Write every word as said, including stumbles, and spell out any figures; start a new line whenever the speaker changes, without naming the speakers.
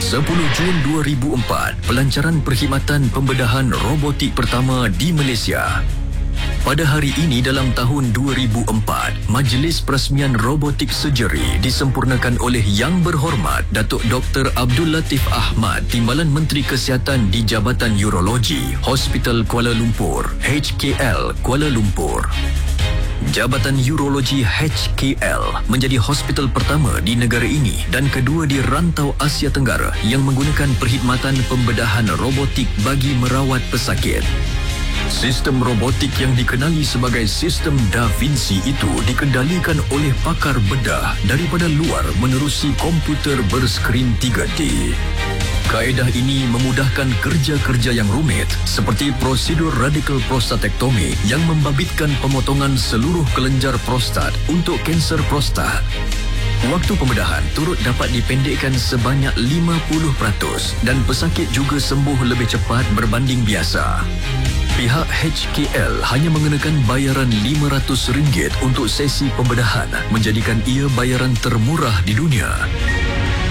sepuluh Jun dua ribu empat, pelancaran perkhidmatan pembedahan robotik pertama di Malaysia. Pada hari ini dalam tahun dua ribu empat, Majlis Perasmian Robotik Surgery disempurnakan oleh Yang Berhormat Datuk Doktor Abdul Latif Ahmad, Timbalan Menteri Kesihatan di Jabatan Urologi, Hospital Kuala Lumpur, H K L, Kuala Lumpur. Jabatan Urologi H K L menjadi hospital pertama di negara ini dan kedua di rantau Asia Tenggara yang menggunakan perkhidmatan pembedahan robotik bagi merawat pesakit. Sistem robotik yang dikenali sebagai sistem Da Vinci itu dikendalikan oleh pakar bedah daripada luar menerusi komputer berskrin tiga D. Kaedah ini memudahkan kerja-kerja yang rumit seperti prosedur radikal prostatektomi yang membabitkan pemotongan seluruh kelenjar prostat untuk kanser prostat. Waktu pembedahan turut dapat dipendekkan sebanyak lima puluh peratus dan pesakit juga sembuh lebih cepat berbanding biasa. Pihak H K L hanya mengenakan bayaran lima ratus ringgit untuk sesi pembedahan, menjadikan ia bayaran termurah di dunia.